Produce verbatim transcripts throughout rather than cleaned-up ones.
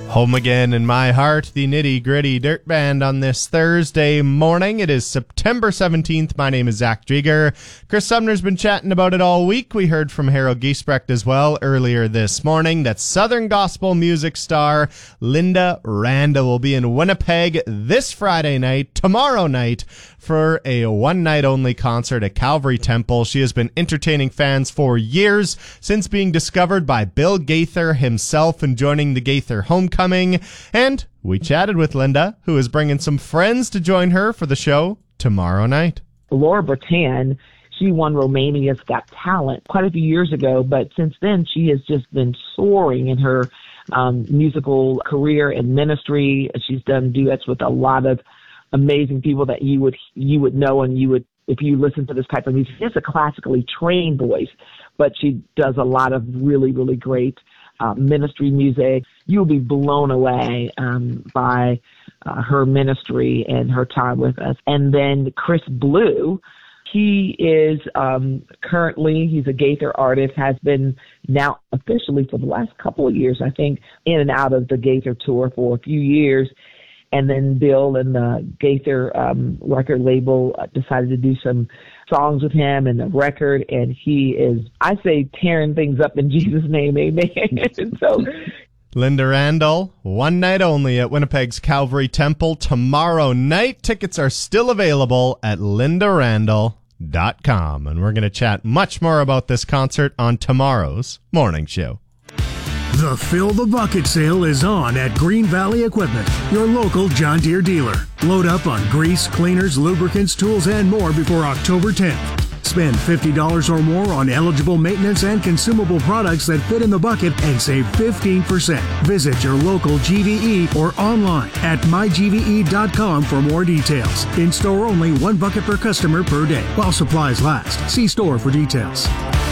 Home again in my heart, the Nitty Gritty Dirt Band on this Thursday morning. It is September seventeenth. My name is Zach Drieger. Chris Sumner's been chatting about it all week. We heard from Harold Giesbrecht as well earlier this morning that Southern gospel music star Linda Randall will be in Winnipeg this Friday night, tomorrow night, for a one-night-only concert at Calvary Temple. She has been entertaining fans for years, since being discovered by Bill Gaither himself and joining the Gaither Homecoming. And we chatted with Linda, who is bringing some friends to join her for the show tomorrow night. Laura Bertan, she won Romania's Got Talent quite a few years ago, but since then she has just been soaring in her um, musical career and ministry. She's done duets with a lot of amazing people that you would you would know, and you would, if you listen to this type of music. She has a classically trained voice, but she does a lot of really, really great uh, ministry music. You'll be blown away um, by uh, her ministry and her time with us. And then Chris Blue, he is um, currently, he's a Gaither artist, has been now officially for the last couple of years, I think, in and out of the Gaither tour for a few years. And then Bill and the Gaither um, record label uh, decided to do some songs with him and the record. And he is, I say, tearing things up in Jesus' name. Amen. So, Linda Randall, one night only at Winnipeg's Calvary Temple tomorrow night. Tickets are still available at linda randall dot com. And we're going to chat much more about this concert on tomorrow's morning show. The Fill the Bucket sale is on at Green Valley Equipment, your local John Deere dealer. Load up on grease, cleaners, lubricants, tools, and more before October tenth. Spend fifty dollars or more on eligible maintenance and consumable products that fit in the bucket and save fifteen percent. Visit your local G V E or online at my G V E dot com for more details. In store only, one bucket per customer per day while supplies last. See store for details.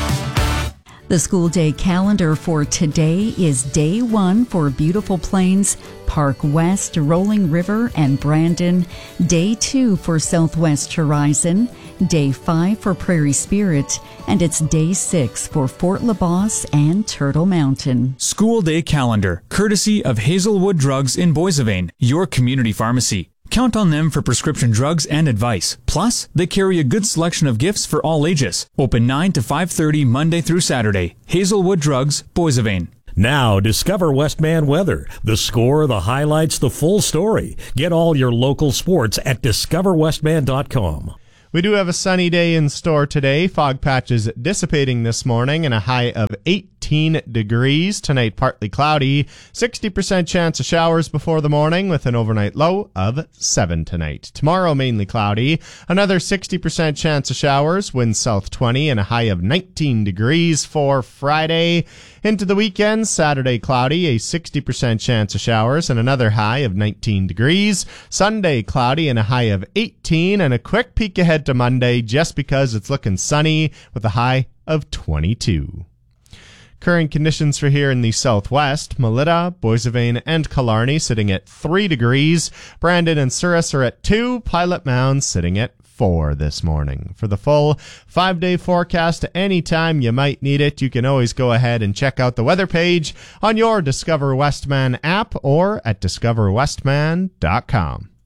The school day calendar for today is day one for Beautiful Plains, Park West, Rolling River, and Brandon. Day two for Southwest Horizon. Day five for Prairie Spirit. And it's day six for Fort LaBosse and Turtle Mountain. School day calendar, courtesy of Hazelwood Drugs in Boissevain, your community pharmacy. Count on them for prescription drugs and advice. Plus, they carry a good selection of gifts for all ages. Open nine to five thirty Monday through Saturday. Hazelwood Drugs, Boissevain. Now, discover Westman Weather. The score, the highlights, the full story. Get all your local sports at discover westman dot com. We do have a sunny day in store today. Fog patches dissipating this morning and a high of eighteen degrees. Tonight, partly cloudy. sixty percent chance of showers before the morning with an overnight low of seven tonight. Tomorrow, mainly cloudy. Another sixty percent chance of showers. Wind south twenty and a high of nineteen degrees for Friday. Into the weekend, Saturday cloudy, a sixty percent chance of showers and another high of nineteen degrees. Sunday cloudy and a high of eighteen, and a quick peek ahead to Monday just because it's looking sunny with a high of twenty-two. Current conditions for here in the southwest, Melita, Boissevain, and Killarney sitting at three degrees. Brandon and Souris are at two. Pilot Mound sitting at four this morning. For the full five-day forecast, anytime you might need it, you can always go ahead and check out the weather page on your Discover Westman app or at discover westman dot com.